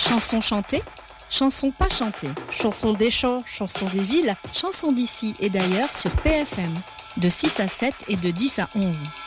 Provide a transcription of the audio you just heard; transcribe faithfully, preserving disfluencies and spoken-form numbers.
Chansons chantées, chansons pas chantées, chansons des champs, chansons des villes, chansons d'ici et d'ailleurs sur P F M, de six à sept et de dix à onze.